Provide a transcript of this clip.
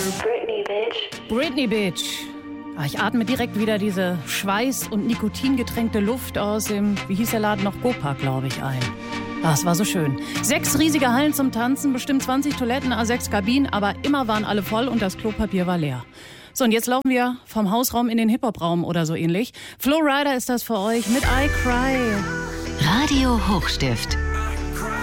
Britney, bitch. Britney, bitch. Ich atme direkt wieder diese Schweiß- und Nikotingetränkte Luft aus dem, wie hieß der Laden noch, Go-Park, glaube ich, ein. Das war so schön. 6 riesige Hallen zum Tanzen, bestimmt 20 Toiletten, 6 Kabinen, aber immer waren alle voll und das Klopapier war leer. So, und jetzt laufen wir vom Hausraum in den Hip-Hop-Raum oder so ähnlich. Flo Rida ist das für euch mit I Cry. Radio Hochstift.